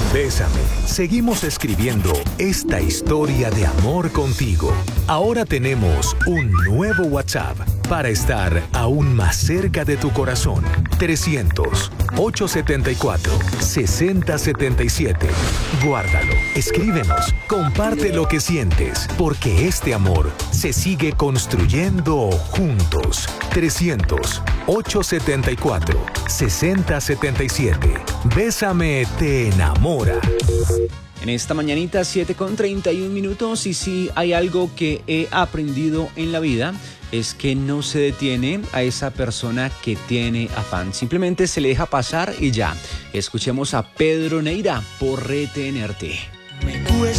Bésame. Seguimos escribiendo esta historia de amor contigo. Ahora tenemos un nuevo WhatsApp para estar aún más cerca de tu corazón. 300-874-6077. Guárdalo, escríbenos, comparte lo que sientes, porque este amor se sigue construyendo juntos. 300-874-6077. Bésame te enamora. En esta mañanita, 7:31, y si hay algo que he aprendido en la vida, es que no se detiene a esa persona que tiene afán. Simplemente se le deja pasar y ya. Escuchemos a Pedro Neira por Retenerte. Me cuesta